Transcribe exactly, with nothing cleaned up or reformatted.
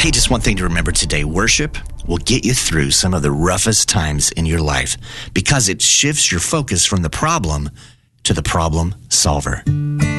Hey, just one thing to remember today. Worship will get you through some of the roughest times in your life because it shifts your focus from the problem to the problem solver.